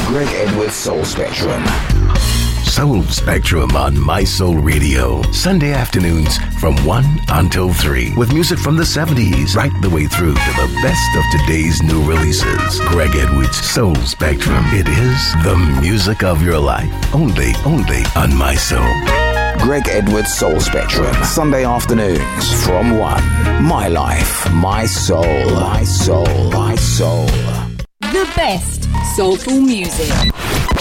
Greg Edwards Soul Spectrum. Soul Spectrum on My Soul Radio. Sunday afternoons from 1 until 3. With music from the 70s right the way through to the best of today's new releases. Greg Edwards Soul Spectrum. It is the music of your life. Only on My Soul. Greg Edwards Soul Spectrum. Sunday afternoons from 1. My life, my soul, my soul, my soul. The best soulful music.